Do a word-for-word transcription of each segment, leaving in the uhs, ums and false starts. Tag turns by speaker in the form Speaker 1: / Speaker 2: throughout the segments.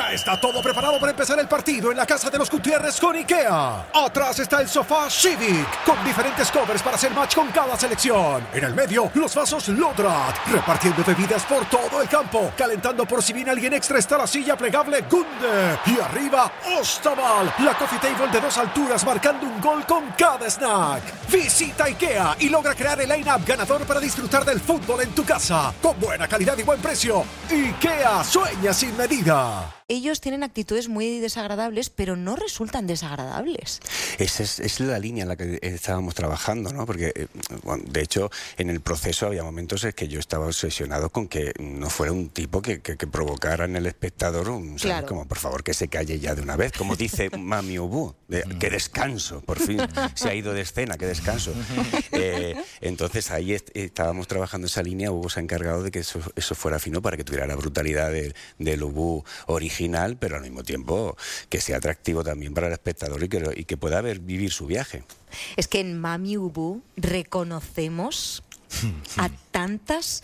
Speaker 1: Ya está todo preparado para empezar el partido en la casa de los Gutiérrez con IKEA. Atrás está el sofá Civic, con diferentes covers para hacer match con cada selección. En el medio, los vasos Lodrat, repartiendo bebidas por todo el campo. Calentando por si viene alguien extra está la silla plegable Gunde. Y arriba, Ostaval, la coffee table de dos alturas marcando un gol con cada snack. Visita IKEA y logra crear el line-up ganador para disfrutar del fútbol en tu casa. Con buena calidad y buen precio. IKEA, sueña sin medida.
Speaker 2: Ellos tienen actitudes muy desagradables, pero no resultan desagradables.
Speaker 3: Esa es, es la línea en la que estábamos trabajando, ¿no? Porque, eh, bueno, de hecho, en el proceso había momentos en que yo estaba obsesionado con que no fuera un tipo que, que, que provocara en el espectador un,
Speaker 2: claro.
Speaker 3: Como, por favor, que se calle ya de una vez. Como dice Mami Ubu, de, que descanso, por fin. Se ha ido de escena, que descanso. Eh, entonces, ahí est estábamos trabajando esa línea. Ubu se ha encargado de que eso, eso fuera fino para que tuviera la brutalidad de, del Ubu original, pero al mismo tiempo que sea atractivo también para el espectador y que, y que pueda ver, vivir su viaje.
Speaker 2: Es que en Mami Ubu reconocemos a tantas...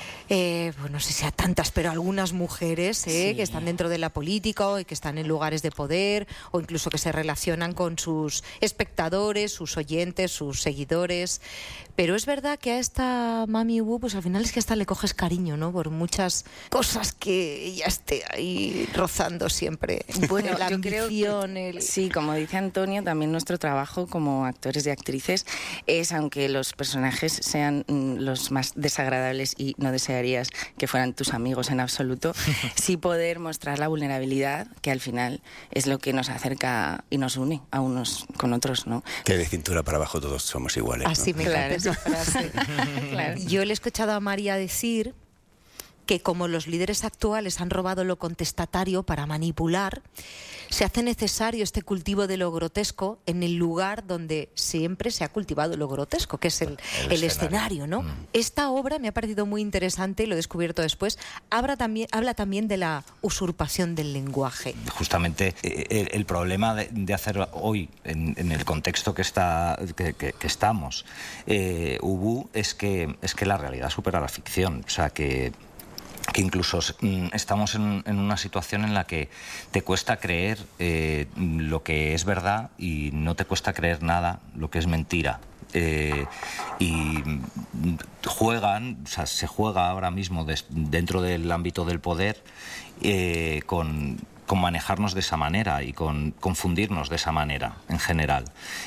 Speaker 2: Eh, pues no sé si a tantas, pero algunas mujeres eh, sí. que están dentro de la política o que están en lugares de poder o incluso que se relacionan con sus espectadores, sus oyentes, sus seguidores. Pero es verdad que a esta Mami Ubu, pues al final es que hasta le coges cariño, ¿no? Por muchas cosas que ella esté ahí rozando siempre.
Speaker 4: Bueno,
Speaker 2: la
Speaker 4: yo
Speaker 2: ambición,
Speaker 4: creo que,
Speaker 2: el...
Speaker 4: sí, como dice Antonio, también nuestro trabajo como actores y actrices es, aunque los personajes sean mm, los más desagradables y no deseables que fueran tus amigos en absoluto, sí poder mostrar la vulnerabilidad, que al final es lo que nos acerca y nos une a unos con otros, ¿no?
Speaker 3: Que de cintura para abajo todos somos iguales, ¿no?
Speaker 2: Así me encanta esa frase. Claro. Yo le he escuchado a María decir que como los líderes actuales han robado lo contestatario para manipular, se hace necesario este cultivo de lo grotesco en el lugar donde siempre se ha cultivado lo grotesco, que es el, el, el escenario, ¿no? Mm. Esta obra me ha parecido muy interesante, y lo he descubierto después, habla también, habla también de la usurpación del lenguaje.
Speaker 5: Justamente el, el problema de, de hacer hoy, en, en el contexto que, está, que, que, que estamos, eh, Ubu, es que, es que la realidad supera la ficción, o sea que... que incluso mm, estamos en, en una situación en la que te cuesta creer eh, lo que es verdad y no te cuesta creer nada lo que es mentira. Eh, y juegan, o sea, se juega ahora mismo des, dentro del ámbito del poder eh, con... con manejarnos de esa manera y con confundirnos de esa manera en general.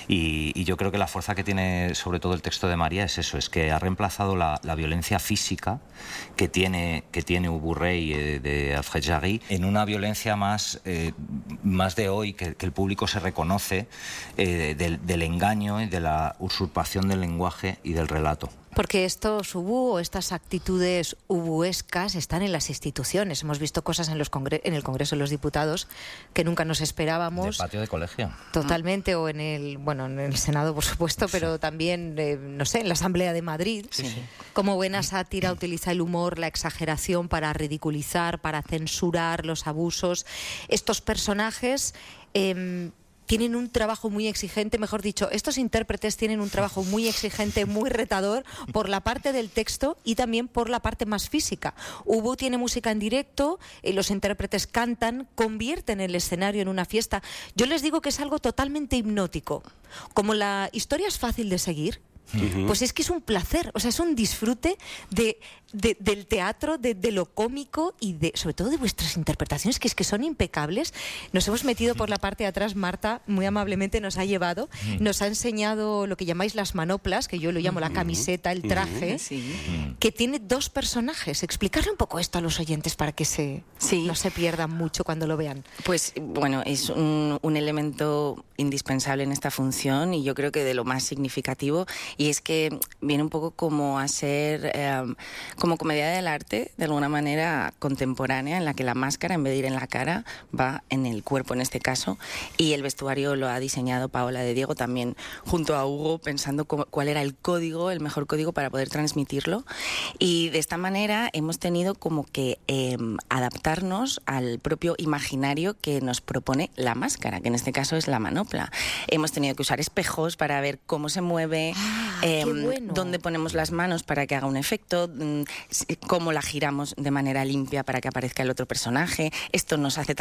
Speaker 5: Y, y yo creo que la fuerza que tiene sobre todo el texto de María es eso, es que ha reemplazado la, la violencia física que tiene, que tiene Ubu Rey eh, de Alfred Jarry en una violencia más, eh, más de hoy, que, que el público se reconoce eh, del, del engaño y de la usurpación del lenguaje y del relato.
Speaker 2: Porque estos Ubu o estas actitudes ubuescas están en las instituciones. Hemos visto cosas en, los congre en el Congreso de los Diputados que nunca nos esperábamos.
Speaker 5: De patio de colegio.
Speaker 2: Totalmente, o en el, bueno, en el Senado, por supuesto, pero sí. también, eh, no sé, en la Asamblea de Madrid. Sí, sí. Como buena sátira utiliza el humor, la exageración para ridiculizar, para censurar los abusos. Estos personajes... Eh, tienen un trabajo muy exigente, mejor dicho, estos intérpretes tienen un trabajo muy exigente, muy retador, por la parte del texto y también por la parte más física. Ubu tiene música en directo, eh, los intérpretes cantan, convierten el escenario en una fiesta. Yo les digo que es algo totalmente hipnótico. Como la historia es fácil de seguir, Uh-huh. pues es que es un placer, o sea, es un disfrute de, de, del teatro, de, de lo cómico y de, sobre todo de vuestras interpretaciones, que es que son impecables. Nos hemos metido por la parte de atrás, Marta muy amablemente nos ha llevado, uh-huh. nos ha enseñado lo que llamáis las manoplas, que yo lo llamo uh-huh. la camiseta, el traje, uh-huh. sí. que tiene dos personajes. Explicarle un poco esto a los oyentes para que se, sí. no se pierdan mucho cuando lo vean.
Speaker 4: Pues bueno, es un, un elemento indispensable en esta función y yo creo que de lo más significativo. Y es que viene un poco como a ser eh, como comedia del arte, de alguna manera contemporánea, en la que la máscara, en vez de ir en la cara, va en el cuerpo en este caso. Y el vestuario lo ha diseñado Paola de Diego también junto a Hugo, pensando cómo, cuál era el código, el mejor código para poder transmitirlo. Y de esta manera hemos tenido como que eh, adaptarnos al propio imaginario que nos propone la máscara, que en este caso es la manopla. Hemos tenido que usar espejos para ver cómo se mueve, Eh, bueno. dónde ponemos las manos para que haga un efecto, cómo la giramos de manera limpia para que aparezca el otro personaje. Esto nos hace